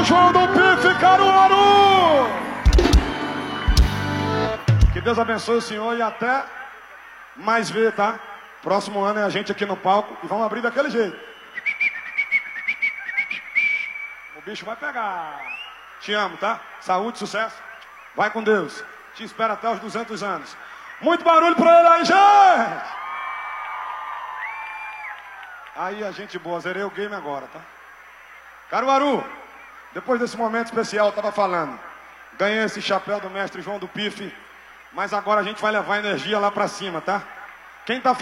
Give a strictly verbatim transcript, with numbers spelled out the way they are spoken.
João do Pife, Caruaru! Que Deus abençoe o senhor e até mais ver, tá? Próximo ano é a gente aqui no palco e vamos abrir daquele jeito. O bicho vai pegar. Te amo, tá? Saúde, sucesso. Vai com Deus. Te espero até os duzentos anos. Muito barulho pra ele aí, gente! Aí a gente boa, zerei o game agora, tá? Caruaru, depois desse momento especial, eu tava falando. Ganhei esse chapéu do mestre João do Pife, mas agora a gente vai levar energia lá pra cima, tá? Quem tá